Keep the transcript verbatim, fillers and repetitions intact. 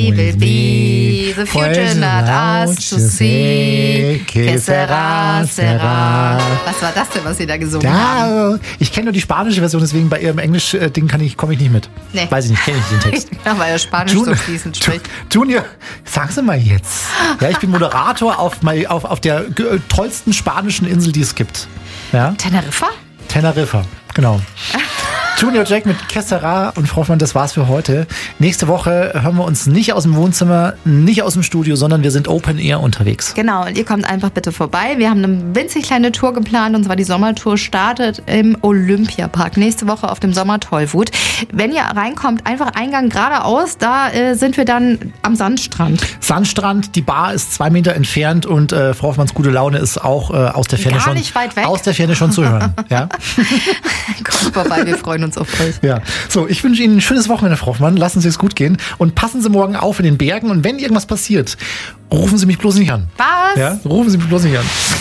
Stay with me. The future not us to see. Que sera, sera. Was war das denn, was Sie da gesungen ja, haben? Ich kenne nur die spanische Version, deswegen bei Ihrem Englisch-Ding kann ich, komme ich nicht mit. Nee. Weiß ich nicht, kenne ich den Text. Ja, weil er Spanisch Jun- so fließend spricht. Junior, sag sie mal jetzt. Ja, ich bin Moderator auf, auf, auf der tollsten spanischen Insel, die es gibt. Ja? Teneriffa? Teneriffa, genau. Junior Jack mit Que sera und Frau Hoffmann, das war's für heute. Nächste Woche hören wir uns nicht aus dem Wohnzimmer, nicht aus dem Studio, sondern wir sind Open Air unterwegs. Genau, und ihr kommt einfach bitte vorbei. Wir haben eine winzig kleine Tour geplant, und zwar die Sommertour startet im Olympiapark. Nächste Woche auf dem Sommertollwut. Wenn ihr reinkommt, einfach Eingang geradeaus, da äh, sind wir dann am Sandstrand. Sandstrand, die Bar ist zwei Meter entfernt und äh, Frau Hoffmanns gute Laune ist auch äh, aus der Ferne Gar schon nicht weit weg. aus der Ferne schon zu hören. Ja? Kommt vorbei, wir freuen uns auf euch. Ja, so, ich wünsche Ihnen ein schönes Wochenende, Frau Hoffmann. Lassen Sie es gut gehen und passen Sie morgen auf in den Bergen. Und wenn irgendwas passiert, rufen Sie mich bloß nicht an. Was? Ja, rufen Sie mich bloß nicht an.